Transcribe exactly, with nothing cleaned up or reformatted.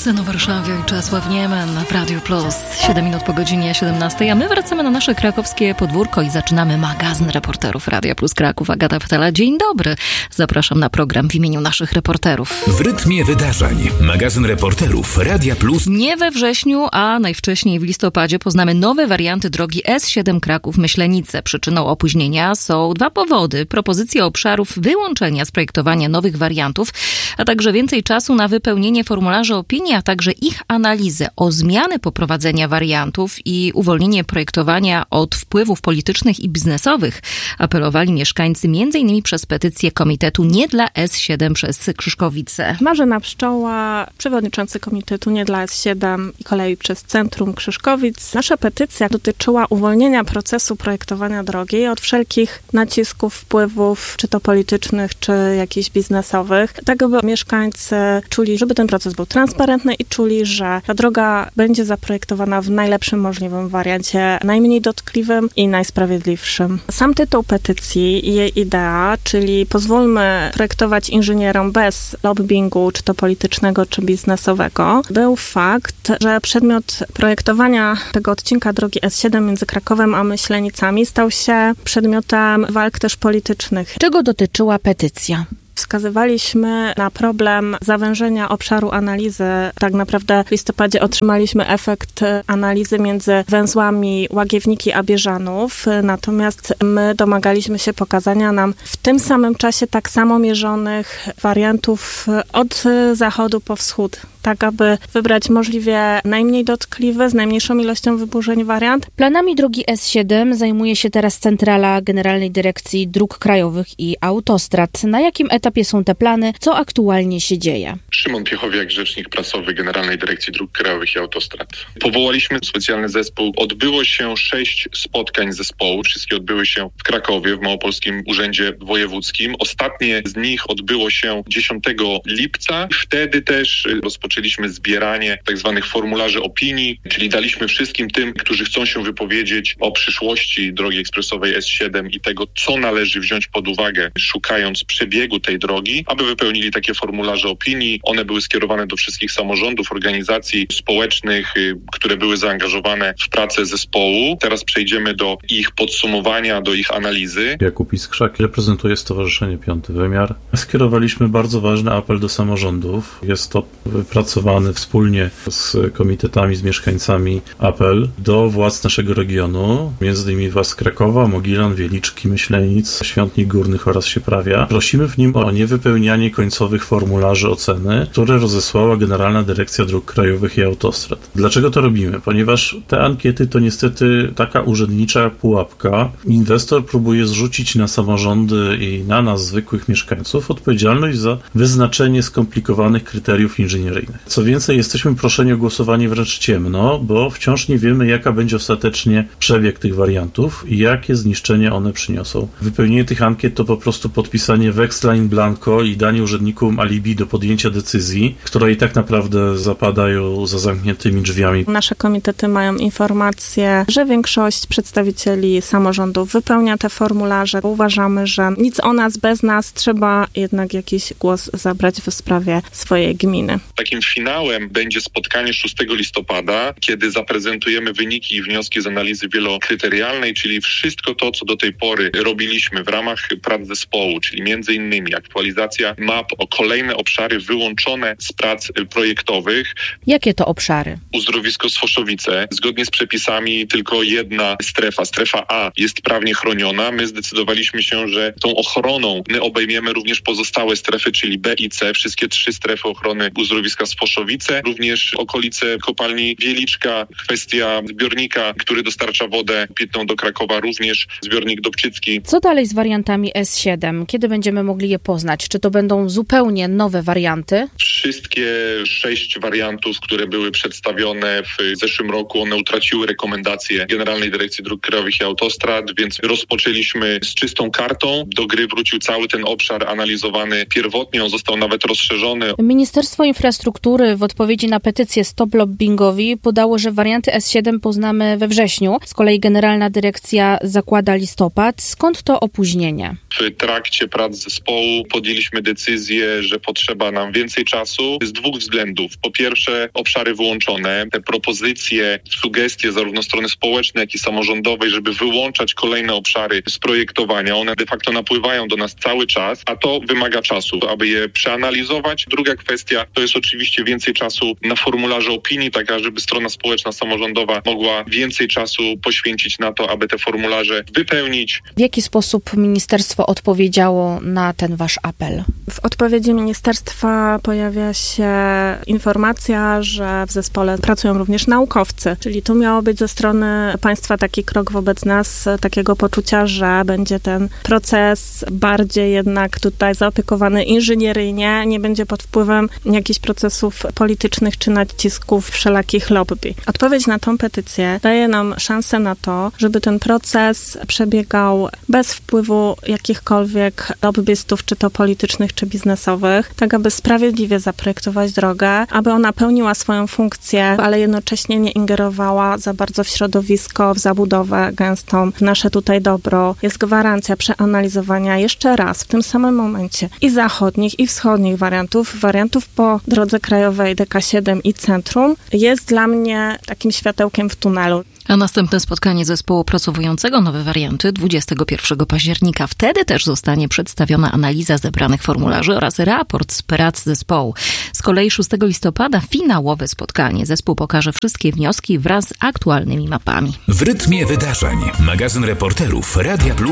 Magazyn o Warszawie i Czesław Niemen w Radiu Plus. siedem minut po godzinie siedemnastej, a my wracamy na nasze krakowskie podwórko i zaczynamy magazyn reporterów Radia Plus Kraków. Agata Ptela, dzień dobry. Zapraszam na program w imieniu naszych reporterów. W rytmie wydarzeń. Magazyn reporterów Radia Plus. Nie we wrześniu, a najwcześniej w listopadzie poznamy nowe warianty drogi S siedem Kraków-Myślenice. Przyczyną opóźnienia są dwa powody. Propozycja obszarów wyłączenia z projektowania nowych wariantów, a także więcej czasu na wypełnienie formularzy opinii, a także ich analizę o zmiany poprowadzenia wariantów i uwolnienie projektowania od wpływów politycznych i biznesowych. Apelowali mieszkańcy m.in. przez petycję Komitetu Nie dla S siedem przez Krzyszkowice. Marzena Pszczoła, przewodniczący Komitetu Nie dla S siedem i kolei przez Centrum Krzyszkowic. Nasza petycja dotyczyła uwolnienia procesu projektowania drogi od wszelkich nacisków, wpływów, czy to politycznych, czy jakichś biznesowych, tak aby mieszkańcy czuli, żeby ten proces był transparentny i czuli, że ta droga będzie zaprojektowana w najlepszym możliwym wariancie, najmniej dotkliwym i najsprawiedliwszym. Sam tytuł petycji i jej idea, czyli pozwólmy projektować inżynierom bez lobbingu, czy to politycznego, czy biznesowego, był fakt, że przedmiot projektowania tego odcinka drogi S siedem między Krakowem a Myślenicami stał się przedmiotem walk też politycznych. Czego dotyczyła petycja? Wskazywaliśmy na problem zawężenia obszaru analizy. Tak naprawdę w listopadzie otrzymaliśmy efekt analizy między węzłami Łagiewniki a Bieżanów, natomiast my domagaliśmy się pokazania nam w tym samym czasie tak samo mierzonych wariantów od zachodu po wschód, tak aby wybrać możliwie najmniej dotkliwy, z najmniejszą ilością wyburzeń wariant. Planami drogi S siedem zajmuje się teraz Centrala Generalnej Dyrekcji Dróg Krajowych i Autostrad. Na jakim etapie są te plany? Co aktualnie się dzieje? Szymon Piechowiak, rzecznik prasowy Generalnej Dyrekcji Dróg Krajowych i Autostrad. Powołaliśmy specjalny zespół. Odbyło się sześć spotkań zespołu. Wszystkie odbyły się w Krakowie, w Małopolskim Urzędzie Wojewódzkim. Ostatnie z nich odbyło się dziesiątego lipca. Wtedy też rozpoczęliśmy zbieranie tak zwanych formularzy opinii, czyli daliśmy wszystkim tym, którzy chcą się wypowiedzieć o przyszłości drogi ekspresowej S siedem i tego, co należy wziąć pod uwagę, szukając przebiegu tej drogi, aby wypełnili takie formularze opinii. One były skierowane do wszystkich samorządów, organizacji społecznych, które były zaangażowane w pracę zespołu. Teraz przejdziemy do ich podsumowania, do ich analizy. Jakub Iskrzak reprezentuje Stowarzyszenie Piąty Wymiar. Skierowaliśmy bardzo ważny apel do samorządów. Jest to wypracowany wspólnie z komitetami, z mieszkańcami apel do władz naszego regionu, między innymi władz Krakowa, Mogilan, Wieliczki, Myślenic, Świątnik Górnych oraz Sieprawia. Prosimy w nim o niewypełnianie końcowych formularzy oceny, które rozesłała Generalna Dyrekcja Dróg Krajowych i Autostrad. Dlaczego to robimy? Ponieważ te ankiety to niestety taka urzędnicza pułapka. Inwestor próbuje zrzucić na samorządy i na nas, zwykłych mieszkańców, odpowiedzialność za wyznaczenie skomplikowanych kryteriów inżynieryjnych. Co więcej, jesteśmy proszeni o głosowanie wręcz ciemno, bo wciąż nie wiemy, jaka będzie ostatecznie przebieg tych wariantów i jakie zniszczenia one przyniosą. Wypełnienie tych ankiet to po prostu podpisanie weksla in blanco i danie urzędnikom alibi do podjęcia decyzji, które i tak naprawdę zapadają za zamkniętymi drzwiami. Nasze komitety mają informację, że większość przedstawicieli samorządów wypełnia te formularze. Uważamy, że nic o nas bez nas, trzeba jednak jakiś głos zabrać w sprawie swojej gminy. Takim finałem będzie spotkanie szóstego listopada, kiedy zaprezentujemy wyniki i wnioski z analizy wielokryterialnej, czyli wszystko to, co do tej pory robiliśmy w ramach prac zespołu, czyli między innymi aktualizacja map o kolejne obszary wyłączone z prac projektowych. Jakie to obszary? Uzdrowisko Sfoszowice. Zgodnie z przepisami tylko jedna strefa, strefa A, jest prawnie chroniona. My zdecydowaliśmy się, że tą ochroną my obejmiemy również pozostałe strefy, czyli B i C, wszystkie trzy strefy ochrony uzdrowiska Sfoszowice, również okolice kopalni Wieliczka, kwestia zbiornika, który dostarcza wodę pitną do Krakowa, również zbiornik Dobczycki. Co dalej z wariantami S siedem? Kiedy będziemy mogli je poznać? Czy to będą zupełnie nowe warianty? Wszystkie sześć wariantów, które były przedstawione w zeszłym roku, one utraciły rekomendacje Generalnej Dyrekcji Dróg Krajowych i Autostrad, więc rozpoczęliśmy z czystą kartą. Do gry wrócił cały ten obszar analizowany pierwotnie, on został nawet rozszerzony. Ministerstwo Infrastruktury Infrastruktury w odpowiedzi na petycję Stop Lobbingowi podało, że warianty S siedem poznamy we wrześniu. Z kolei Generalna Dyrekcja zakłada listopad. Skąd to opóźnienie? W trakcie prac zespołu podjęliśmy decyzję, że potrzeba nam więcej czasu z dwóch względów. Po pierwsze, obszary wyłączone. Te propozycje, sugestie zarówno strony społecznej, jak i samorządowej, żeby wyłączać kolejne obszary z projektowania, one de facto napływają do nas cały czas, a to wymaga czasu, aby je przeanalizować. Druga kwestia to jest oczywiście więcej czasu na formularze opinii, tak żeby strona społeczna, samorządowa mogła więcej czasu poświęcić na to, aby te formularze wypełnić. W jaki sposób ministerstwo odpowiedziało na ten wasz apel? W odpowiedzi ministerstwa pojawia się informacja, że w zespole pracują również naukowcy, czyli tu miało być ze strony państwa taki krok wobec nas, takiego poczucia, że będzie ten proces bardziej jednak tutaj zaopiekowany inżynieryjnie, nie będzie pod wpływem jakichś procesów politycznych czy nacisków wszelakich lobby. Odpowiedź na tą petycję daje nam szansę na to, żeby ten proces przebiegał bez wpływu jakichkolwiek lobbystów, czy to politycznych, czy biznesowych, tak aby sprawiedliwie zaprojektować drogę, aby ona pełniła swoją funkcję, ale jednocześnie nie ingerowała za bardzo w środowisko, w zabudowę gęstą, w nasze tutaj dobro. Jest gwarancja przeanalizowania jeszcze raz w tym samym momencie i zachodnich, i wschodnich wariantów, wariantów po drodze krajowej D K siedem i centrum, jest dla mnie takim światełkiem w tunelu. A następne spotkanie zespołu opracowującego nowe warianty dwudziestego pierwszego października. Wtedy też zostanie przedstawiona analiza zebranych formularzy oraz raport z prac zespołu. Z kolei szóstego listopada finałowe spotkanie. Zespół pokaże wszystkie wnioski wraz z aktualnymi mapami. W rytmie wydarzeń. Magazyn reporterów Radia Plus.